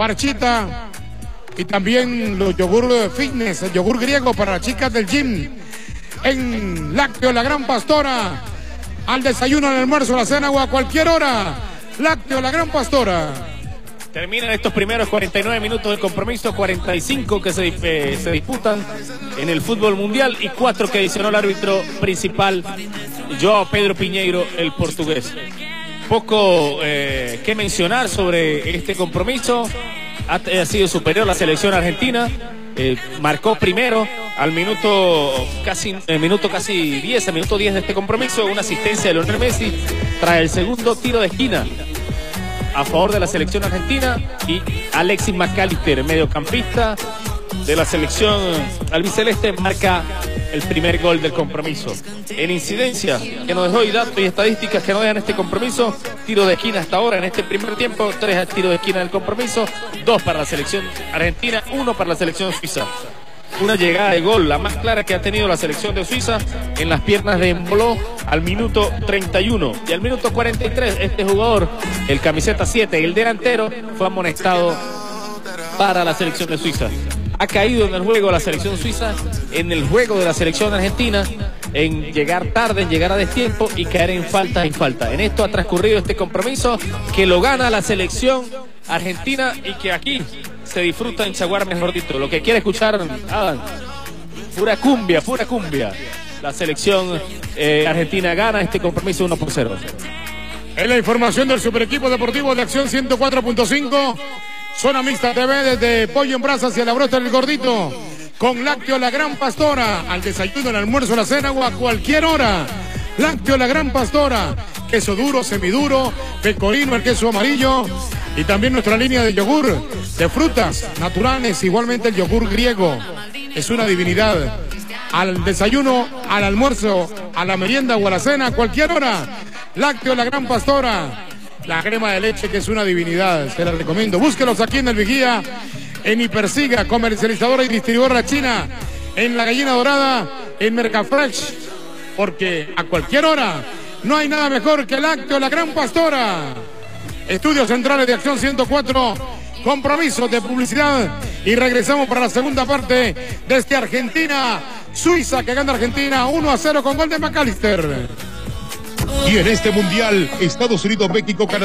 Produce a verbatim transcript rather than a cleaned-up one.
Parchita y también los yogur fitness, el yogur griego para las chicas del gym. En Lácteo La Gran Pastora, al desayuno, al almuerzo, a la cena o a cualquier hora. Lácteo La Gran Pastora. Terminan estos primeros cuarenta y nueve minutos del compromiso, cuarenta y cinco que se, eh, se disputan en el fútbol mundial y cuatro que adicionó el árbitro principal, Joao Pedro Piñeiro, el portugués. Poco eh, que mencionar sobre este compromiso. Ha, ha sido superior la selección argentina. Eh, marcó primero al minuto casi eh, minuto casi diez, al minuto diez de este compromiso, una asistencia de Lionel Messi tras el segundo tiro de esquina a favor de la selección argentina, y Alexis McAllister, mediocampista de la selección albiceleste, marca el primer gol del compromiso. En incidencia que nos dejó y datos y estadísticas que nos dejan este compromiso: tiro de esquina hasta ahora en este primer tiempo, tres tiros de esquina del compromiso, dos para la selección argentina, uno para la selección suiza. Una llegada de gol, la más clara que ha tenido la selección de Suiza, en las piernas de Embolo al minuto treinta y uno. Y al minuto cuarenta y tres, este jugador, el camiseta siete, el delantero, fue amonestado para la selección de Suiza. Ha caído en el juego la selección suiza, en el juego de la selección argentina, en llegar tarde, en llegar a destiempo y caer en falta en falta. En esto ha transcurrido este compromiso, que lo gana la selección argentina y que aquí se disfruta en Chaguar, mejor dicho. Lo que quiere escuchar, Adam, pura cumbia, pura cumbia. La selección eh, argentina gana este compromiso uno por cero. En la información del Super Equipo Deportivo de Acción ciento cuatro punto cinco, Zona Mixta T V, desde Pollo en Brasa hacia la Brosta del Gordito, con Lácteo La Gran Pastora, al desayuno, al almuerzo, a la cena o a cualquier hora. Lácteo La Gran Pastora, queso duro, semiduro, pecorino, el queso amarillo, y también nuestra línea de yogur de frutas naturales, igualmente el yogur griego, es una divinidad. Al desayuno, al almuerzo, a la merienda o a la cena, a cualquier hora. Lácteo La Gran Pastora, la crema de leche, que es una divinidad, se la recomiendo. Búsquelos aquí en el Vigía, en Hipersiga, comercializadora y distribuidora china, en La Gallina Dorada, en Mercafresh, porque a cualquier hora no hay nada mejor que Lácteo La Gran Pastora. Estudios centrales de Acción ciento cuatro, compromisos de publicidad, y regresamos para la segunda parte desde Argentina, Suiza, que gana Argentina uno a cero con gol de McAllister. Y en este mundial, Estados Unidos, México, Canadá.